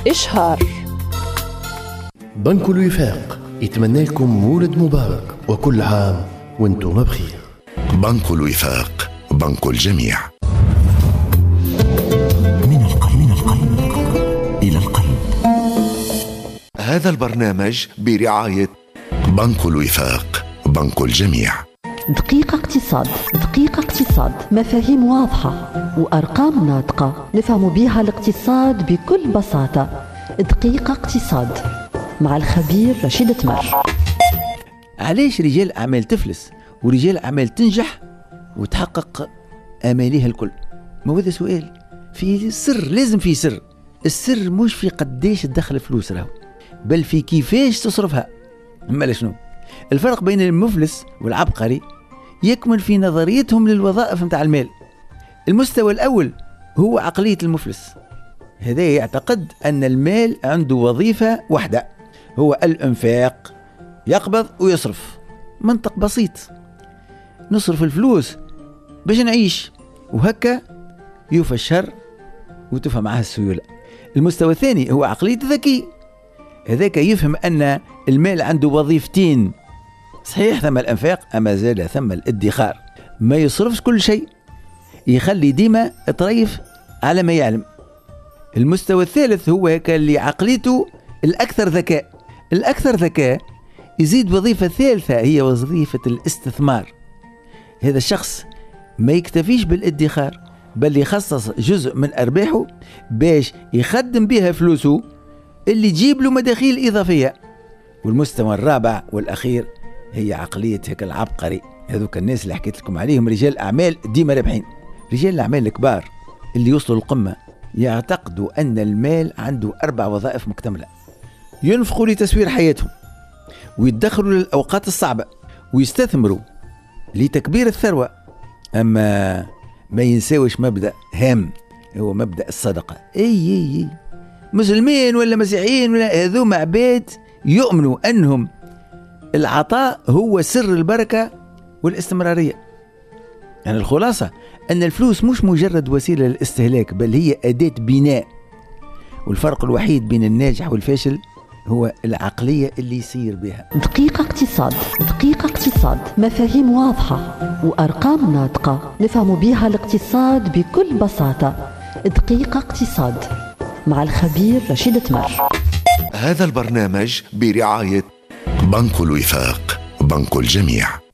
إشهار. بنك الوفاق يتمنى لكم مولد مبارك وكل عام وانتم بخير. بنك الوفاق، بنك الجميع. من القلب إلى القلب. هذا البرنامج برعاية بنك الوفاق، بنك الجميع. دقيقة اقتصاد. دقيقة اقتصاد، مفاهيم واضحة وأرقام ناطقة نفهم بها الاقتصاد بكل بساطة. دقيقة اقتصاد مع الخبير رشيد تمر. علاش رجال أعمال تفلس ورجال أعمال تنجح وتحقق آمالها الكل؟ ما هذا سؤال في سر، لازم في سر. السر مش في قديش تدخل فلوس راهو، بل في كيفاش تصرفها. أما شنو الفرق بين المفلس والعبقري؟ يكمن في نظريتهم للوظائف متاع المال. المستوى الأول هو عقلية المفلس، هذا يعتقد أن المال عنده وظيفة واحدة، هو الإنفاق، يقبض ويصرف. منطق بسيط، نصرف الفلوس باش نعيش وهكا يوفى الشر وتفهم معها السيولة. المستوى الثاني هو عقلية الذكي، هذاك يفهم أن المال عنده وظيفتين، صحيح ثم الإنفاق أما زاد ثم الادخار، ما يصرفش كل شيء، يخلي ديما طريف على ما يعلم. المستوى الثالث هو هيك اللي عقليته الأكثر ذكاء. الأكثر ذكاء يزيد وظيفة ثالثة هي وظيفة الاستثمار. هذا الشخص ما يكتفيش بالادخار، بل يخصص جزء من أرباحه باش يخدم بها فلوسه اللي تجيب له مداخيل إضافية. والمستوى الرابع والأخير هي عقلية هيك العبقري. هذوك الناس اللي حكيت لكم عليهم رجال أعمال ديما رابحين. رجال الأعمال الكبار اللي يوصلوا القمة يعتقدوا أن المال عنده 4 وظائف مكتملة: ينفقوا لتسوير حياتهم، ويدخروا للأوقات الصعبة، ويستثمروا لتكبير الثروة. أما ما ينساوش مبدأ هام، هو مبدأ الصدقة. أي مسلمين ولا مسيحيين ولا هذوما عباد يؤمنوا أنهم العطاء هو سر البركة والاستمرارية. يعني الخلاصة أن الفلوس مش مجرد وسيلة للاستهلاك، بل هي أداة بناء. والفرق الوحيد بين الناجح والفاشل هو العقلية اللي يسير بها. دقيقة اقتصاد. دقيقة اقتصاد، مفاهيم واضحة وأرقام ناطقة نفهم بها الاقتصاد بكل بساطة. دقيقة اقتصاد مع الخبير رشيد تمر. هذا البرنامج برعاية بنك الوفاق، بنك الجميع.